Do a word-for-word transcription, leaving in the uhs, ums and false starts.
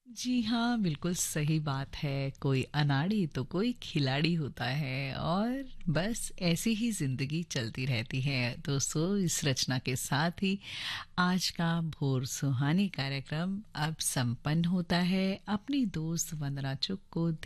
जी हाँ, बिल्कुल सही बात है। कोई अनाड़ी तो कोई खिलाड़ी होता है और बस ऐसी ही ज़िंदगी चलती रहती है। दोस्तों, इस रचना के साथ ही आज का भोर सुहानी कार्यक्रम अब संपन्न होता है। अपनी दोस्त वंदना चुग को